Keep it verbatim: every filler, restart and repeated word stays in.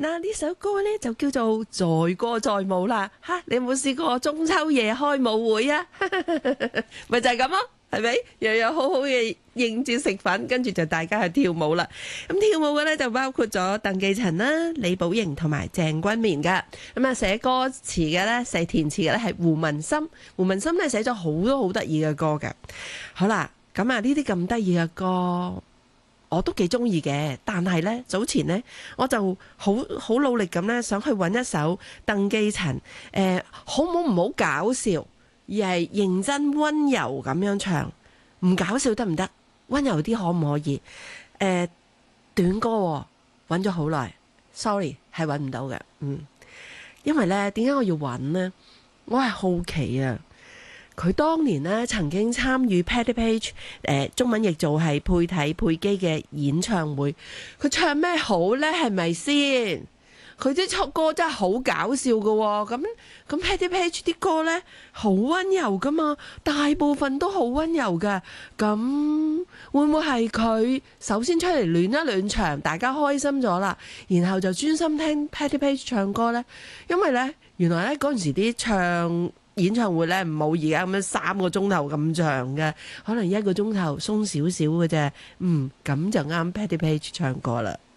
嗱，呢首歌咧就叫做載歌載舞啦。吓，你有冇試過中秋夜開舞會啊？咪就係咁咯。係咪又有好好嘅應節食粉，跟住就大家去跳舞啦。咁跳舞嘅咧就包括咗鄧寄塵啦、李寶瑩同埋鄭君綿噶。咁啊寫歌詞嘅咧、寫填詞嘅咧係胡文森。胡文森咧寫咗好多好得意嘅歌嘅。好啦，咁啊呢啲咁得意嘅歌，我都幾中意嘅。但係咧早前咧，我就好好努力咁咧，想去揾一首鄧寄塵，誒、呃，好唔好唔好搞笑？而係認真溫柔咁樣唱，唔搞笑得唔得？溫柔啲可唔可以？誒、呃，短歌揾咗好耐 ，sorry 係揾唔到嘅。嗯，因為咧，點解我要揾呢？我係好奇啊！佢當年呢曾經參與 Patti Page 誒、呃、中文譯做係配體配機嘅演唱會，佢唱咩好呢？係咪先？佢啲出歌真係好搞笑噶。咁咁 Patti Page 啲歌呢，好溫柔噶嘛，大部分都好溫柔噶。咁會唔會係佢首先出嚟暖一暖場，大家開心咗啦，然後就專心聽 Patti Page 唱歌呢？因為呢，原來呢嗰陣時啲唱演唱會呢，唔冇而家咁樣三個鐘頭咁長嘅，可能一個鐘頭鬆少少嘅啫。嗯，咁就啱 Patti Page 唱歌啦。